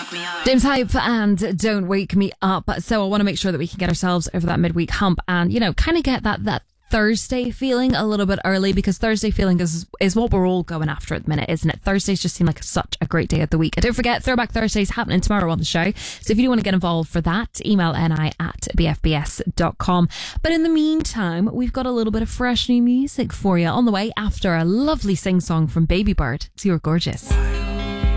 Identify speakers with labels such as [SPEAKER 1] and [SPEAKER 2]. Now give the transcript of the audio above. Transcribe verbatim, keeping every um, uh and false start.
[SPEAKER 1] James Hype and Don't Wake Me Up. So I want to make sure that we can get ourselves over that midweek hump and, you know, kind of get that that Thursday feeling a little bit early, because Thursday feeling is is what we're all going after at the minute, isn't it? Thursdays just seem like such a great day of the week. And don't forget, Throwback Thursday's happening tomorrow on the show. So if you do want to get involved for that, email ni at b f b s dot com. But in the meantime, we've got a little bit of fresh new music for you on the way after a lovely sing-song from Baby Bird. So you're gorgeous.